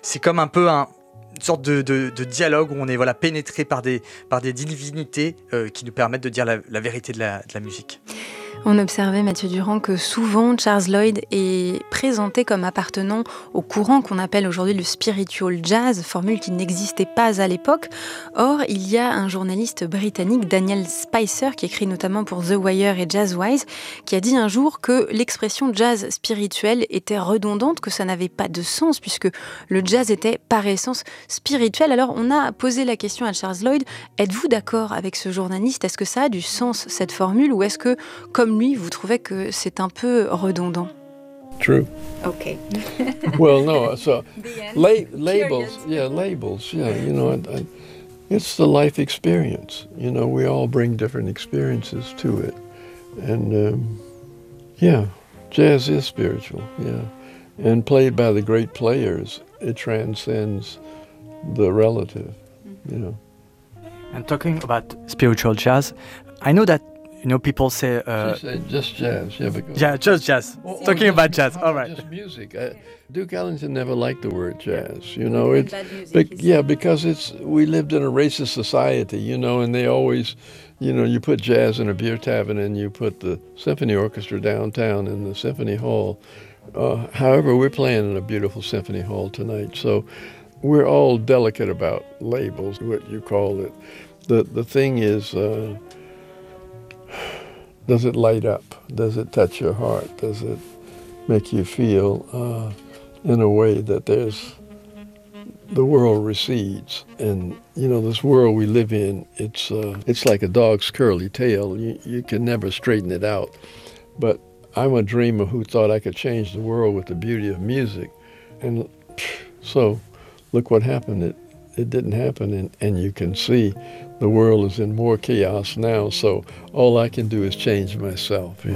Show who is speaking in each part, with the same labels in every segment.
Speaker 1: c'est comme un peu une sorte de dialogue où on est pénétré par des divinités qui nous permettent de dire la vérité de la musique.
Speaker 2: On observait, Mathieu Durand, que souvent Charles Lloyd est présenté comme appartenant au courant qu'on appelle aujourd'hui le spiritual jazz, formule qui n'existait pas à l'époque. Or, il y a un journaliste britannique, Daniel Spicer, qui écrit notamment pour The Wire et Jazzwise, qui a dit un jour que l'expression jazz spirituel était redondante, que ça n'avait pas de sens, puisque le jazz était par essence spirituel. Alors, on a posé la question à Charles Lloyd, êtes-vous d'accord avec ce journaliste ? Est-ce que ça a du sens, cette formule, ou est-ce que, comme lui, vous trouvez que c'est un peu redondant?
Speaker 3: True.
Speaker 2: Okay.
Speaker 3: Well, no, so labels, you know, it's the life experience. You know, we all bring different experiences to it. And, jazz is spiritual, And played by the great players, it transcends the relative, you know.
Speaker 1: And talking about spiritual jazz, I know that people say...
Speaker 3: She said just jazz.
Speaker 1: Just jazz. Talking about jazz. All right.
Speaker 3: Just music. Duke Ellington never liked the word jazz. You know, because we lived in a racist society. And they always, you put jazz in a beer tavern and you put the symphony orchestra downtown in the symphony hall. However, we're playing in a beautiful symphony hall tonight, so we're all delicate about labels, what you call it. The thing is. Does it light up? Does it touch your heart? Does it make you feel in a way that the world recedes? And, this world we live in, it's like a dog's curly tail. You can never straighten it out. But I'm a dreamer who thought I could change the world with the beauty of music. And so look what happened. It didn't happen, and you can see the world is in more chaos now, so all I can do is change myself,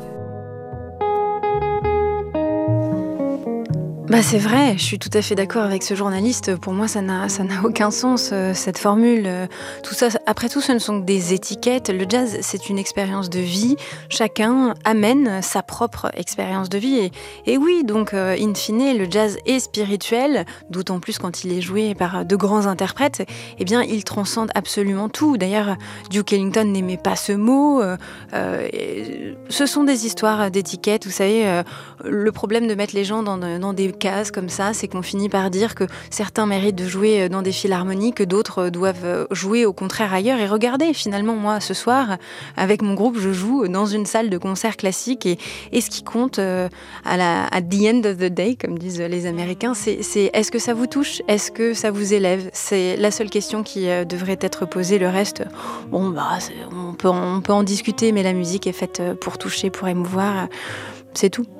Speaker 2: C'est vrai, je suis tout à fait d'accord avec ce journaliste. Pour moi, ça n'a aucun sens, cette formule. Tout ça, après tout, ce ne sont que des étiquettes. Le jazz, c'est une expérience de vie. Chacun amène sa propre expérience de vie. Et oui, donc, in fine, le jazz est spirituel, d'autant plus quand il est joué par de grands interprètes. Eh bien, il transcende absolument tout. D'ailleurs, Duke Ellington n'aimait pas ce mot. Ce sont des histoires d'étiquettes. Vous savez, le problème de mettre les gens dans des cases comme ça, c'est qu'on finit par dire que certains méritent de jouer dans des philharmonies, que d'autres doivent jouer au contraire ailleurs. Et regardez, finalement, moi, ce soir, avec mon groupe, je joue dans une salle de concert classique. Et ce qui compte at the end of the day, comme disent les Américains, c'est est-ce que ça vous touche ? Est-ce que ça vous élève ? C'est la seule question qui devrait être posée. Le reste, on peut en discuter, mais la musique est faite pour toucher, pour émouvoir. C'est tout.